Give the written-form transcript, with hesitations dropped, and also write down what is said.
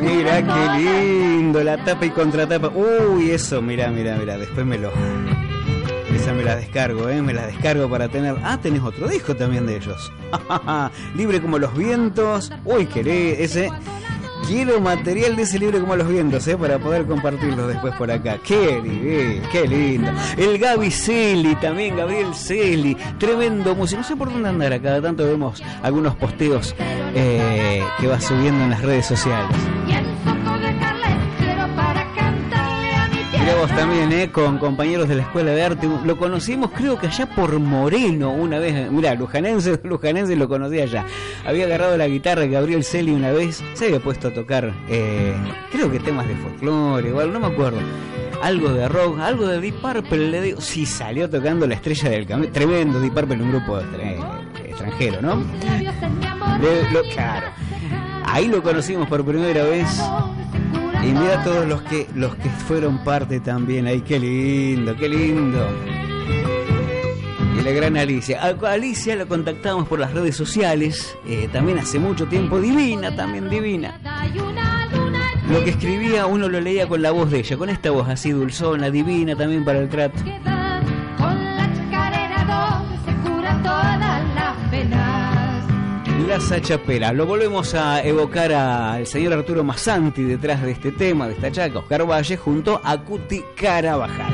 Mira qué lindo, la tapa y contratapa. Uy, eso, mira, después esa me la descargo, me la descargo para tener. Ah, tenés otro disco también de ellos. Libre como los vientos. Uy, ese. Quiero material de ese Libre como los vientos, para poder compartirlo después por acá. Qué lindo. El Gaby Celi también, Gabriel Celi. Tremendo músico. No sé por dónde andar, cada tanto vemos algunos posteos que va subiendo en las redes sociales. Mirá vos también, con compañeros de la Escuela de Arte. Lo conocimos creo que allá por Moreno una vez. Mirá, Lujanense lo conocí allá. Había agarrado la guitarra Gabriel Celi una vez. Se había puesto a tocar, creo que temas de folclore o algo, no me acuerdo. Algo de rock, algo de Deep Purple, le digo. Sí, salió tocando La Estrella del Camino. Tremendo Deep Purple, un grupo extranjero, ¿no? Claro. Ahí lo conocimos por primera vez. Y mira todos los que fueron parte también. Ay, qué lindo. Y la gran Alicia. A Alicia la contactamos por las redes sociales. También hace mucho tiempo. Divina. Lo que escribía uno lo leía con la voz de ella. Con esta voz así dulzona, divina también para el trato. La Sachapera. Lo volvemos a evocar al señor Arturo Massanti detrás de este tema, de esta chaca, Oscar Valle, junto a Cuti Carabajal.